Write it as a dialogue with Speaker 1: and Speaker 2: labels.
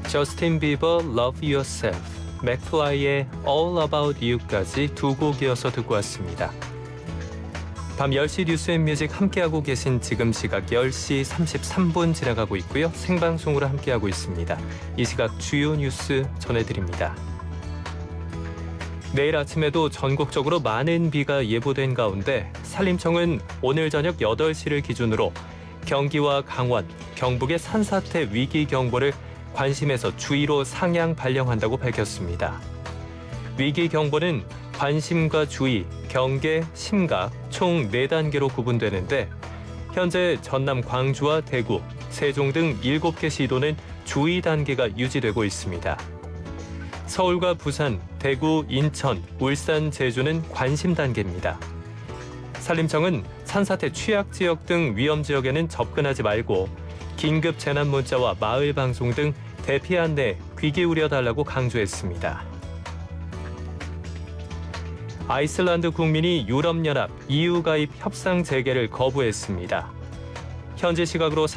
Speaker 1: 저스틴 비버 Love Yourself, 맥플라이의 All About You까지 두 곡 이어서 듣고 왔습니다. 밤 10시 뉴스앤뮤직 함께하고 계신 지금 시각 10시 33분 지나가고 있고요. 생방송으로 함께하고 있습니다. 이 시각 주요 뉴스 전해드립니다. 내일 아침에도 전국적으로 많은 비가 예보된 가운데 산림청은 오늘 저녁 8시를 기준으로 경기와 강원, 경북의 산사태 위기경보를 관심에서 주의로 상향 발령한다고 밝혔습니다. 위기경보는 관심과 주의, 경계, 심각 총 4단계로 구분되는데 현재 전남 광주와 대구, 세종 등 7개 시도는 주의 단계가 유지되고 있습니다. 서울과 부산, 대구, 인천, 울산, 제주는 관심 단계입니다. 산림청은 산사태 취약 지역 등 위험 지역에는 접근하지 말고 긴급 재난 문자와 마을 방송 등 대피 안내 귀 기울여 달라고 강조했습니다. 아이슬란드 국민이 유럽연합 EU 가입 협상 재개를 거부했습니다. 현지 시각으로